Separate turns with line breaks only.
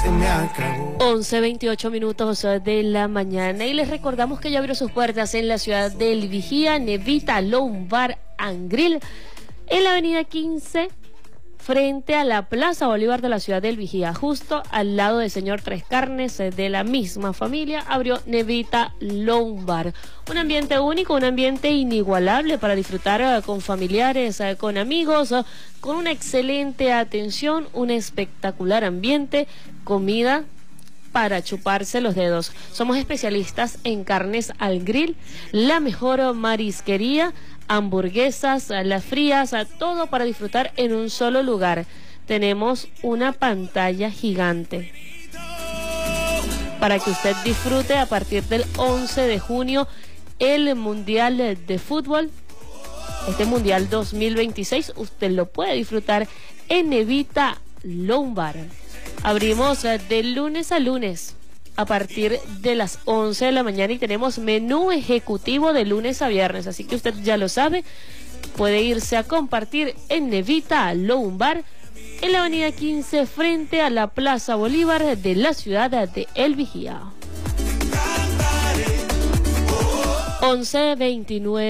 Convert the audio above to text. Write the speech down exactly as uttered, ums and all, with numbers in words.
me acabó.
once veintiocho minutos de la mañana y les recordamos que ya abrió sus puertas en la ciudad del Vigía, Nevita Lounge Bar and Grill, en la avenida quince, frente a la Plaza Bolívar de la ciudad del Vigía, justo al lado del señor Tres Carnes, de la misma familia, abrió Nevita Lounge Bar. Un ambiente único, un ambiente inigualable para disfrutar con familiares, con amigos, con una excelente atención, un espectacular ambiente, comida para chuparse los dedos. Somos especialistas en carnes al grill, la mejor marisquería, hamburguesas, las frías, todo para disfrutar en un solo lugar. Tenemos una pantalla gigante para que usted disfrute a partir del once de junio el Mundial de Fútbol. Este Mundial dos mil veintiséis usted lo puede disfrutar en Nevita Lounge Bar. Abrimos de lunes a lunes a partir de las once de la mañana y tenemos menú ejecutivo de lunes a viernes, así que usted ya lo sabe, puede irse a compartir en Nevita Lounge Bar en la avenida quince frente a la Plaza Bolívar de la ciudad de El Vigía. once veintinueve